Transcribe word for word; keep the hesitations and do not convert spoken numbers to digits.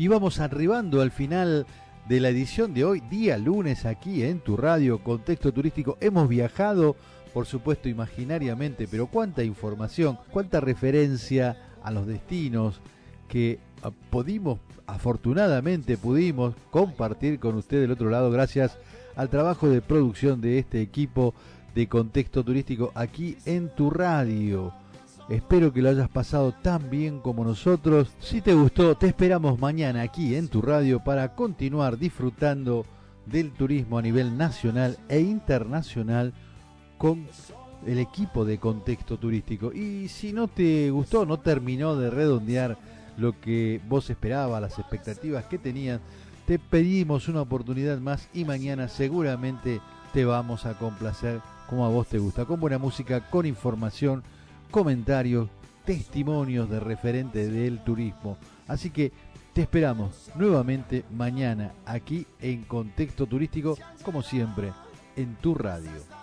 Y vamos arribando al final de la edición de hoy, día lunes, aquí en tu radio, Contexto Turístico. Hemos viajado, por supuesto, imaginariamente, pero cuánta información, cuánta referencia a los destinos que pudimos, afortunadamente pudimos compartir con usted del otro lado, gracias al trabajo de producción de este equipo de Contexto Turístico aquí en tu radio. Espero que lo hayas pasado tan bien como nosotros. Si te gustó, te esperamos mañana aquí en tu radio para continuar disfrutando del turismo a nivel nacional e internacional con el equipo de Contexto Turístico. Y si no te gustó, no terminó de redondear lo que vos esperabas, las expectativas que tenías, te pedimos una oportunidad más y mañana seguramente te vamos a complacer como a vos te gusta, con buena música, con información, comentarios, testimonios de referentes del turismo. Así que te esperamos nuevamente mañana aquí en Contexto Turístico, como siempre, en tu radio.